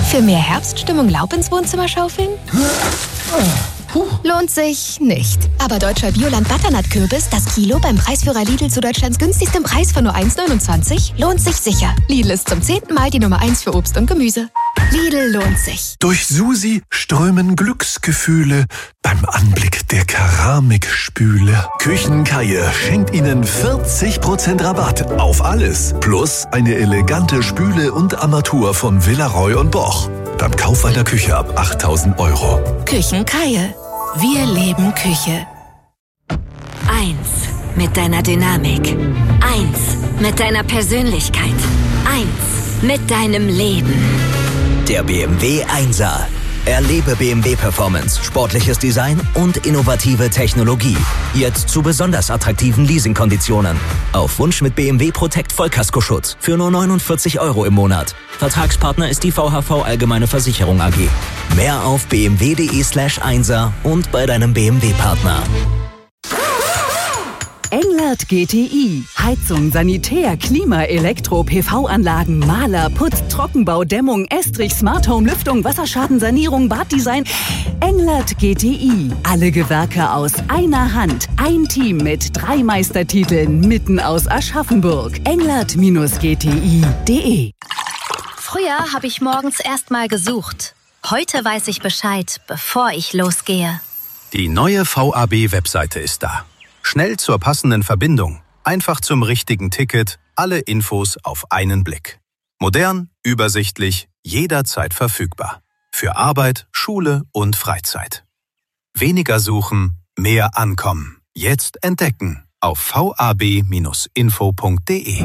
Für mehr Herbststimmung Laub ins Wohnzimmer schaufeln? Lohnt sich nicht. Aber deutscher Bioland-Butternut-Kürbis, das Kilo beim Preisführer Lidl zu Deutschlands günstigstem Preis von nur 1,29, lohnt sich sicher. Lidl ist zum 10. Mal die Nummer 1 für Obst und Gemüse. Lidl lohnt sich. Durch Susi strömen Glücksgefühle beim Anblick der Keramikspüle. Küchenkaie schenkt Ihnen 40% Rabatt auf alles. Plus eine elegante Spüle und Armatur von Villaroy und Boch. Beim Kauf einer Küche ab 8.000 €. Küchenkaie. Wir leben Küche. 1 mit deiner Dynamik. 1 mit deiner Persönlichkeit. 1 mit deinem Leben. Der BMW 1er. Erlebe BMW Performance, sportliches Design und innovative Technologie. Jetzt zu besonders attraktiven Leasingkonditionen. Auf Wunsch mit BMW Protect Vollkaskoschutz für nur 49 € im Monat. Vertragspartner ist die VHV Allgemeine Versicherung AG. Mehr auf bmw.de/1er und bei deinem BMW-Partner. Englert GTI. Heizung, Sanitär, Klima, Elektro, PV-Anlagen, Maler, Putz, Trockenbau, Dämmung, Estrich, Smart Home, Lüftung, Wasserschadensanierung, Baddesign. Englert GTI. Alle Gewerke aus einer Hand. Ein Team mit 3 Meistertiteln mitten aus Aschaffenburg. Englert-gti.de. Früher habe ich morgens erstmal gesucht. Heute weiß ich Bescheid, bevor ich losgehe. Die neue VAB-Webseite ist da. Schnell zur passenden Verbindung, einfach zum richtigen Ticket, alle Infos auf einen Blick. Modern, übersichtlich, jederzeit verfügbar. Für Arbeit, Schule und Freizeit. Weniger suchen, mehr ankommen. Jetzt entdecken auf vab-info.de.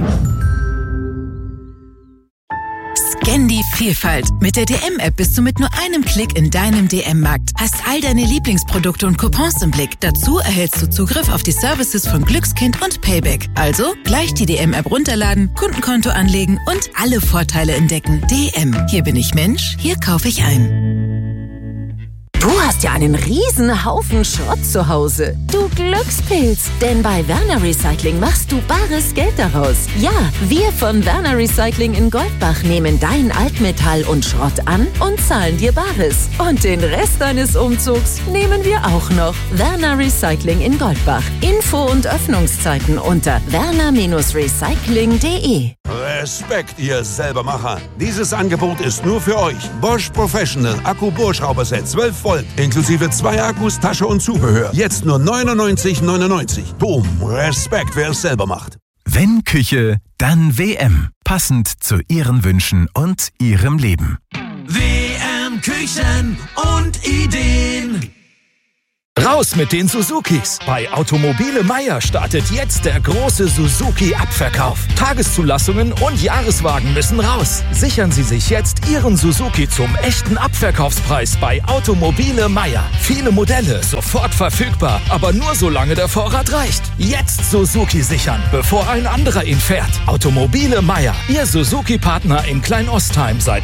Scan die Vielfalt. Mit der DM-App bist du mit nur einem Klick in deinem DM-Markt. Hast all deine Lieblingsprodukte und Coupons im Blick. Dazu erhältst du Zugriff auf die Services von Glückskind und Payback. Also gleich die DM-App runterladen, Kundenkonto anlegen und alle Vorteile entdecken. DM. Hier bin ich Mensch, hier kaufe ich ein. Du hast ja einen riesen Haufen Schrott zu Hause. Du Glückspilz. Denn bei Werner Recycling machst du bares Geld daraus. Ja, wir von Werner Recycling in Goldbach nehmen dein Altmetall und Schrott an und zahlen dir Bares. Und den Rest deines Umzugs nehmen wir auch noch. Werner Recycling in Goldbach. Info und Öffnungszeiten unter werner-recycling.de. Respekt, ihr Selbermacher. Dieses Angebot ist nur für euch. Bosch Professional Akku-Bohrschrauberset 12 Volt, inklusive 2 Akkus, Tasche und Zubehör. Jetzt nur 99,99. Boom, Respekt, wer es selber macht. Wenn Küche, dann WM. Passend zu Ihren Wünschen und Ihrem Leben. WM Küchen und Ideen. Raus mit den Suzukis! Bei Automobile Meier startet jetzt der große Suzuki-Abverkauf. Tageszulassungen und Jahreswagen müssen raus. Sichern Sie sich jetzt Ihren Suzuki zum echten Abverkaufspreis bei Automobile Meier. Viele Modelle, sofort verfügbar, aber nur solange der Vorrat reicht. Jetzt Suzuki sichern, bevor ein anderer ihn fährt. Automobile Meier, Ihr Suzuki-Partner in Kleinostheim seit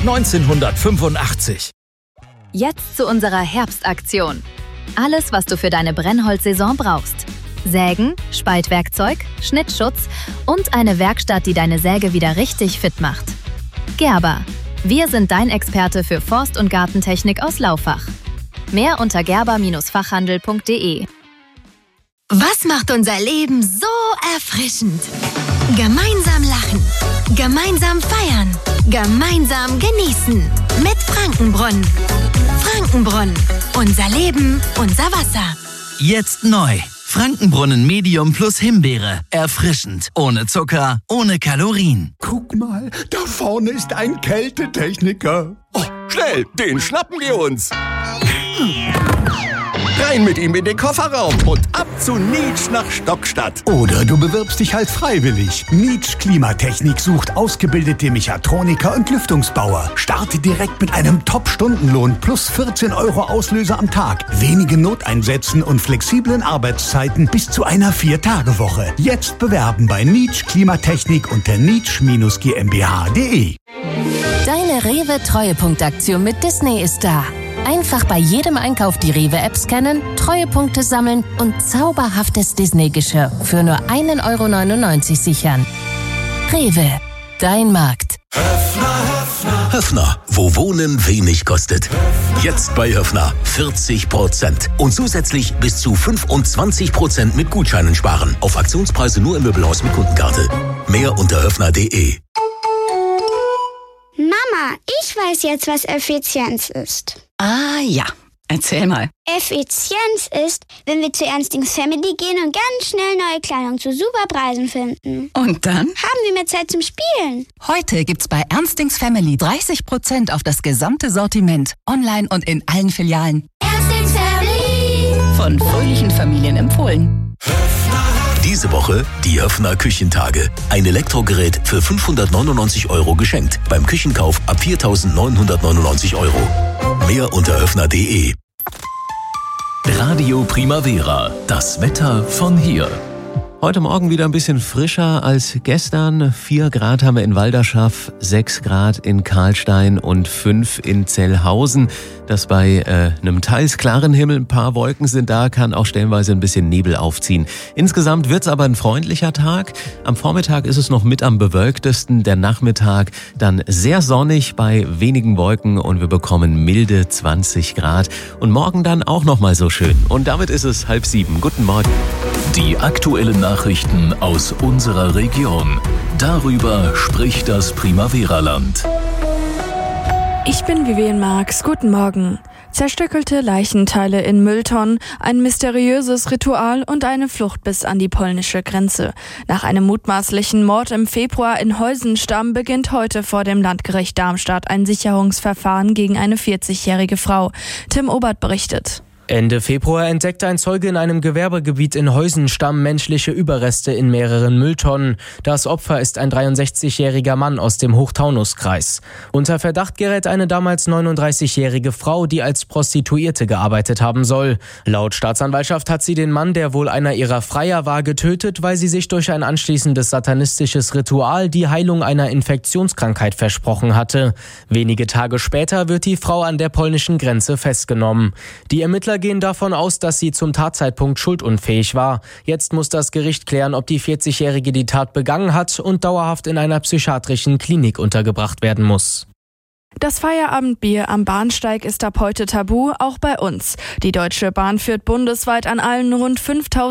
1985. Jetzt zu unserer Herbstaktion. Alles, was du für deine Brennholzsaison brauchst. Sägen, Spaltwerkzeug, Schnittschutz und eine Werkstatt, die deine Säge wieder richtig fit macht. Gerber. Wir sind dein Experte für Forst- und Gartentechnik aus Laufach. Mehr unter gerber-fachhandel.de. Was macht unser Leben so erfrischend? Gemeinsam lachen, gemeinsam feiern, gemeinsam genießen. Mit Frankenbrunnen. Frankenbrunnen. Unser Leben, unser Wasser. Jetzt neu. Frankenbrunnen Medium plus Himbeere. Erfrischend. Ohne Zucker, ohne Kalorien. Guck mal, da vorne ist ein Kältetechniker. Oh, schnell, den schnappen wir uns. Rein mit ihm in den Kofferraum und ab zu Nitsch nach Stockstadt. Oder du bewirbst dich halt freiwillig. Nitsch Klimatechnik sucht ausgebildete Mechatroniker und Lüftungsbauer. Starte direkt mit einem Top-Stundenlohn plus 14 € Auslöser am Tag, wenigen Noteinsätzen und flexiblen Arbeitszeiten bis zu einer 4-Tage-Woche. Jetzt bewerben bei Nitsch Klimatechnik unter nitsch-gmbh.de. Deine Rewe-Treuepunktaktion mit Disney ist da. Einfach bei jedem Einkauf die Rewe-App scannen, Treuepunkte sammeln und zauberhaftes Disney-Geschirr für nur 1,99 € sichern. Rewe, dein Markt. Höffner, Höffner. Höffner, wo Wohnen wenig kostet. Jetzt bei Höffner 40% und zusätzlich bis zu 25% mit Gutscheinen sparen. Auf Aktionspreise nur im Möbelhaus mit Kundenkarte. Mehr unter höffner.de. Mama, ich weiß jetzt, was Effizienz ist. Ah ja, erzähl mal. Effizienz ist, wenn wir zu Ernstings Family gehen und ganz schnell neue Kleidung zu super Preisen finden. Und dann? Haben wir mehr Zeit zum Spielen. Heute gibt's bei Ernstings Family 30% auf das gesamte Sortiment. Online und in allen Filialen. Ernstings Family. Von fröhlichen Familien empfohlen. Diese Woche die Höffner Küchentage. Ein Elektrogerät für 599 € geschenkt. Beim Küchenkauf ab 4.999 €. Mehr unter höffner.de. Radio Primavera. Das Wetter von hier. Heute Morgen wieder ein bisschen frischer als gestern. 4 Grad haben wir in Walderschaff, 6 Grad in Karlstein und 5 in Zellhausen. Das bei einem teils klaren Himmel, ein paar Wolken sind da, kann auch stellenweise ein bisschen Nebel aufziehen. Insgesamt wird's aber ein freundlicher Tag. Am Vormittag ist es noch mit am bewölktesten, der Nachmittag dann sehr sonnig bei wenigen Wolken und wir bekommen milde 20 Grad. Und morgen dann auch nochmal so schön. Und damit ist es 6:30. Guten Morgen. Die aktuellen Nachrichten aus unserer Region. Darüber spricht das Primavera-Land. Ich bin Vivian Marx. Guten Morgen. Zerstückelte Leichenteile in Mülltonnen, ein mysteriöses Ritual und eine Flucht bis an die polnische Grenze. Nach einem mutmaßlichen Mord im Februar in Heusenstamm beginnt heute vor dem Landgericht Darmstadt ein Sicherungsverfahren gegen eine 40-jährige Frau. Tim Obert berichtet. Ende Februar entdeckte ein Zeuge in einem Gewerbegebiet in Heusenstamm menschliche Überreste in mehreren Mülltonnen. Das Opfer ist ein 63-jähriger Mann aus dem Hochtaunuskreis. Unter Verdacht gerät eine damals 39-jährige Frau, die als Prostituierte gearbeitet haben soll. Laut Staatsanwaltschaft hat sie den Mann, der wohl einer ihrer Freier war, getötet, weil sie sich durch ein anschließendes satanistisches Ritual die Heilung einer Infektionskrankheit versprochen hatte. Wenige Tage später wird die Frau an der polnischen Grenze festgenommen. Die Ermittler gehen davon aus, dass sie zum Tatzeitpunkt schuldunfähig war. Jetzt muss das Gericht klären, ob die 40-Jährige die Tat begangen hat und dauerhaft in einer psychiatrischen Klinik untergebracht werden muss. Das Feierabendbier am Bahnsteig ist ab heute tabu, auch bei uns. Die Deutsche Bahn führt bundesweit an allen rund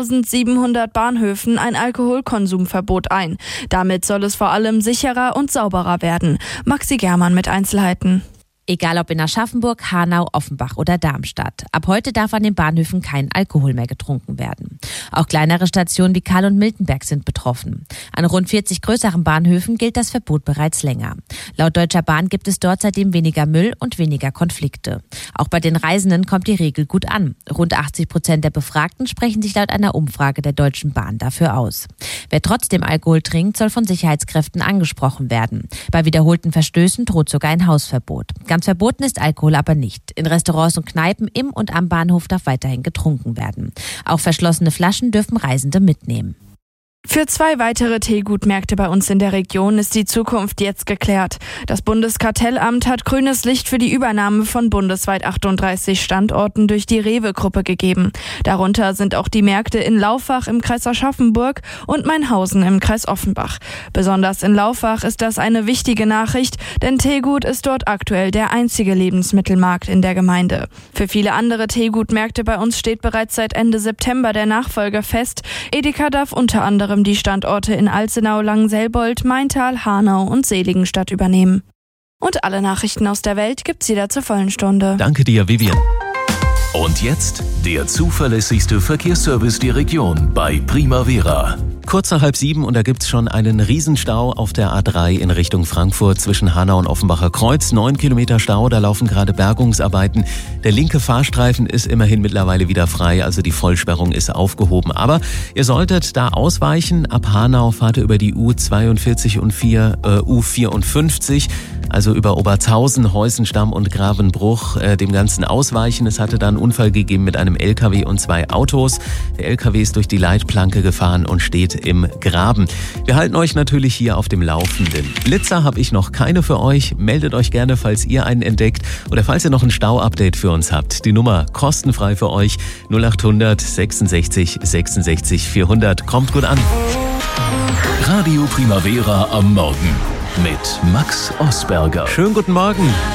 5.700 Bahnhöfen ein Alkoholkonsumverbot ein. Damit soll es vor allem sicherer und sauberer werden. Maxi Germann mit Einzelheiten. Egal ob in Aschaffenburg, Hanau, Offenbach oder Darmstadt. Ab heute darf an den Bahnhöfen kein Alkohol mehr getrunken werden. Auch kleinere Stationen wie Karl und Miltenberg sind betroffen. An rund 40 größeren Bahnhöfen gilt das Verbot bereits länger. Laut Deutscher Bahn gibt es dort seitdem weniger Müll und weniger Konflikte. Auch bei den Reisenden kommt die Regel gut an. Rund 80% der Befragten sprechen sich laut einer Umfrage der Deutschen Bahn dafür aus. Wer trotzdem Alkohol trinkt, soll von Sicherheitskräften angesprochen werden. Bei wiederholten Verstößen droht sogar ein Hausverbot. Ganz verboten ist Alkohol aber nicht. In Restaurants und Kneipen im und am Bahnhof darf weiterhin getrunken werden. Auch verschlossene Flaschen dürfen Reisende mitnehmen. Für 2 weitere Teegutmärkte bei uns in der Region ist die Zukunft jetzt geklärt. Das Bundeskartellamt hat grünes Licht für die Übernahme von bundesweit 38 Standorten durch die Rewe-Gruppe gegeben. Darunter sind auch die Märkte in Laufach im Kreis Aschaffenburg und Mainhausen im Kreis Offenbach. Besonders in Laufach ist das eine wichtige Nachricht, denn Teegut ist dort aktuell der einzige Lebensmittelmarkt in der Gemeinde. Für viele andere Teegutmärkte bei uns steht bereits seit Ende September der Nachfolger fest. Edeka darf unter anderem die Standorte in Alzenau, Langenselbold, Maintal, Hanau und Seligenstadt übernehmen. Und alle Nachrichten aus der Welt gibt's wieder zur vollen Stunde. Danke dir, Vivian. Und jetzt der zuverlässigste Verkehrsservice der Region bei Primavera. Kurz nach 6:30 und da gibt's schon einen Riesenstau auf der A3 in Richtung Frankfurt zwischen Hanau und Offenbacher Kreuz. 9 Kilometer Stau, da laufen gerade Bergungsarbeiten. Der linke Fahrstreifen ist immerhin mittlerweile wieder frei, also die Vollsperrung ist aufgehoben. Aber ihr solltet da ausweichen. Ab Hanau fahrt ihr über die U42 und U54, also über Obertshausen, Heusenstamm und Gravenbruch, dem Ganzen ausweichen. Es hatte da einen Unfall gegeben mit einem LKW und 2 Autos. Der LKW ist durch die Leitplanke gefahren und steht im Graben. Wir halten euch natürlich hier auf dem Laufenden. Blitzer habe ich noch keine für euch. Meldet euch gerne, falls ihr einen entdeckt oder falls ihr noch ein Stau-Update für uns habt. Die Nummer kostenfrei für euch 0800 66 66 400. Kommt gut an. Radio Primavera am Morgen. mit Max Osberger. Schönen guten Morgen.